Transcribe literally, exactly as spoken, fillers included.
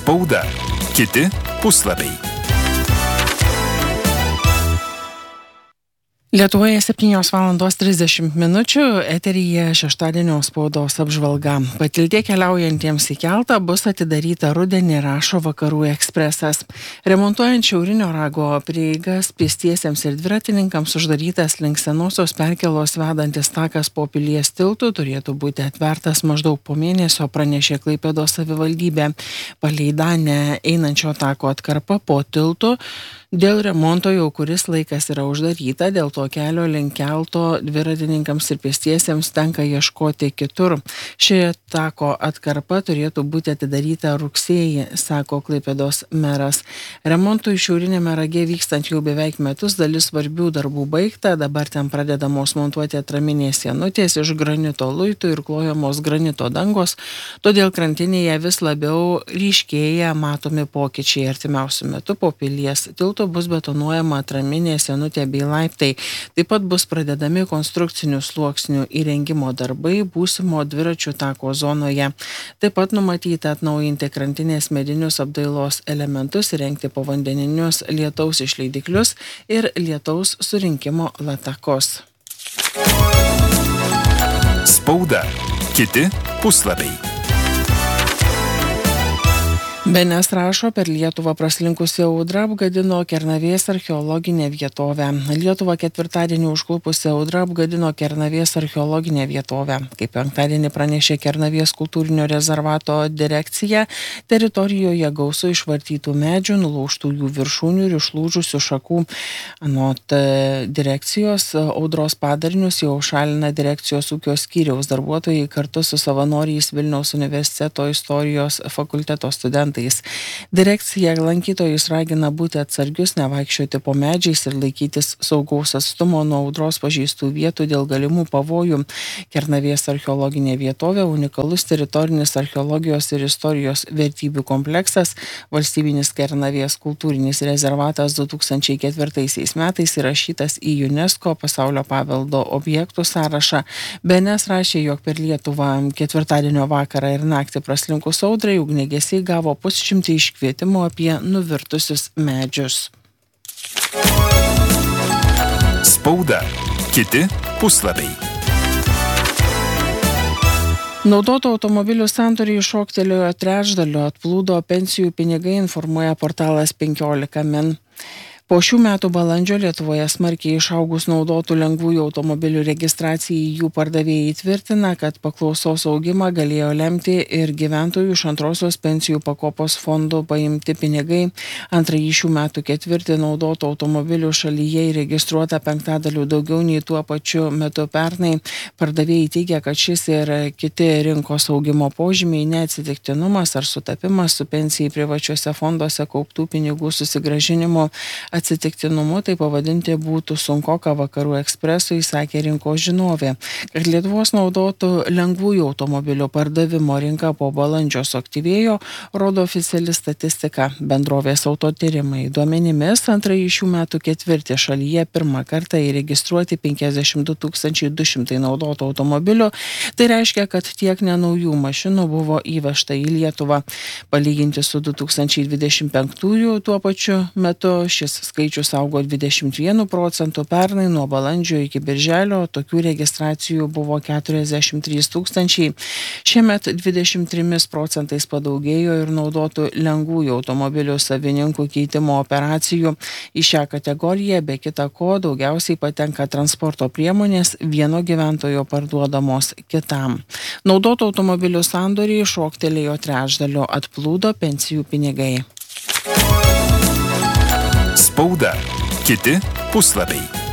Spauda. Kiti puslapiai. Lietuvoje septynios valandos trisdešimt minučių, eteryje šeštadienio spaudos apžvalga. Patiltė keliaujantiems į keltą bus atidaryta rudenį, rašo Vakarų ekspresas. Remontuojant Šiaurinio rago prieigas pėstiesiems ir dviratininkams uždarytas link senosios perkėlos vedantis takas po Pilies tiltu turėtų būti atvertas maždaug po mėnesio, pranešė Klaipėdos savivaldybė. Palei Danę einančio tako atkarpa po tiltu dėl remonto jau kuris laikas yra uždaryta, dėl to kelio link kelto dviratininkams ir pėstiesiems tenka ieškoti kitur. Ši tako atkarpa turėtų būti atidaryta rugsėjį, sako Klaipėdos meras. Remontui Šiaurinėme rage vykstant jau beveik metus, dalis svarbių darbų baigta, dabar ten pradedamos montuoti atraminės sienutės iš granito luitų ir klojamos granito dangos, todėl krantinėje vis labiau ryškėja matomi pokyčiai. Artimiausiu metu po Pilies tilto bus betonuojama atraminė sienutė bei laiptai. Taip pat bus pradedami konstrukcinių sluoksnių įrengimo darbai būsimo dviračių tako zonoje. Taip pat numatyta atnaujinti krantinės medinius apdailos elementus, įrengti povandeninius lietaus išleidiklius ir lietaus surinkimo latakos. Spauda. Kiti puslapiai. B N S rašo, per Lietuvą praslinkusi audra apgadino Kernavės archeologinę vietovę. Lietuvą ketvirtadienį užklupusi audra apgadino Kernavės archeologinę vietovę. Kaip penktadienį pranešė Kernavės kultūrinio rezervato direkcija, teritorijoje gausu išvartytų medžių, nulaužtų jų viršūnių ir išlūžusių šakų. Anot direkcijos, audros padarinius jau šalina direkcijos ūkio skyriaus darbuotojai kartu su savanoriais Vilniaus universiteto istorijos fakulteto studentais. Direkcija lankytojus ragina būti atsargius, nevaikščioti po medžiais ir laikytis saugaus atstumo nuo audros pažeistų vietų dėl galimų pavojų. Kernavės archeologinė vietovė unikalus teritorinis archeologijos ir istorijos vertybių kompleksas. Valstybinis Kernavės kultūrinis rezervatas du tūkstančiai ketvirtaisiais metais įrašytas į UNESCO pasaulio paveldo objektų sąrašą. B N S rašė, jog per Lietuvą ketvirtadienio vakarą ir naktį praslinkus audrai ugniagesiai gavo pusšimtį iškvietimų apie nuvirtusius medžius. Spauda. Kiti puslapiai. Naudotų automobilių sandoriai šoktelėjo trečdaliu, atplūdo pensijų pinigai, informuoja portalas penkiolika min. Po šių metų balandžio Lietuvoje smarkiai išaugus naudotų lengvųjų automobilių registracijai, jų pardavėjai tvirtina, kad paklausos augimą galėjo lemti ir gyventojų iš antrosios pensijų pakopos fondų paimti pinigai. Antrąjį šių metų ketvirtį naudotų automobilių šalyje įregistruota penktadalių daugiau nei tuo pačiu metu pernai. Pardavėjai teigia, kad šis ir kiti rinkos augimo požymiai neatsitiktinumas ar sutapimas su pensijai privačiuose fonduose kauptų pinigų susigrąžinimu. Atsitiktinumu tai pavadinti būtų sunkoka, Vakarų ekspresui sakė rinkos žinovė. Kad Lietuvos naudotų lengvųjų automobilių pardavimo rinka po balandžio suaktyvėjo, rodo oficiali statistika. Bendrovės autotyrimai duomenimis antrąjį šių metų ketvirtį šalyje pirmą kartą įregistruoti penkiasdešimt du tūkstančiai du šimtai naudotų automobilių. Tai reiškia, kad tiek nenaujų mašinų buvo įvežta į Lietuvą. Palyginti su du tūkstančiai dvidešimt penktųjų tuo pačiu metu šis skaičius augo dvidešimt vienu procentu, pernai nuo balandžio iki birželio tokių registracijų buvo keturiasdešimt trys tūkstančiai. Šiemet dvidešimt trimis procentais padaugėjo ir naudotų lengvųjų automobilių savininkų keitimo operacijų. Į šią kategoriją be kita ko daugiausiai patenka transporto priemonės vieno gyventojo parduodamos kitam. Naudotų automobilių sandoriai šoktelėjo trečdaliu, atplūdo pensijų pinigai. Spauda. Kiti puslapiai.